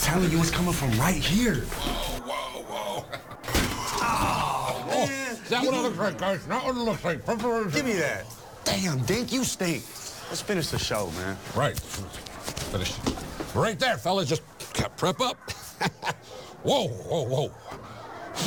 telling you, it's coming from right here. Whoa. Oh, man. Is that what it looks like, guys? Not what it looks like. Preparation. Give me that. Damn, Dink, you stink. Let's finish the show, man. Right. Finish. Right there, fellas. Just prep up. Whoa.